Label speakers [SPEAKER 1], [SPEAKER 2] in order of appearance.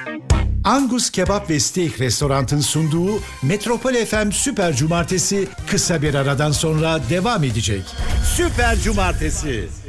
[SPEAKER 1] Angus Kebap ve Steak Restorant'ın sunduğu Metropol FM Süper Cumartesi kısa bir aradan sonra devam edecek. Süper Cumartesi.